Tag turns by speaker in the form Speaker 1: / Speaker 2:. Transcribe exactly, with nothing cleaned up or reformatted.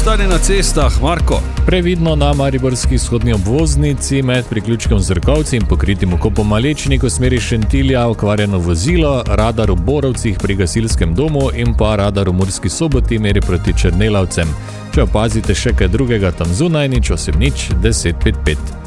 Speaker 1: stanje na cestah, Marko?
Speaker 2: Previdno na mariborski vzhodni obvoznici med priključkom Zrkovci in pokritim vkopom Malečnik v smeri Šentilja okvarjeno vozilo, radar v Borovcih pri gasilskem domu in pa radar v Murski Soboti meri proti Črnelavcem. Če opazite še kaj drugega tam zunaj, nič osem nič deset pet pet.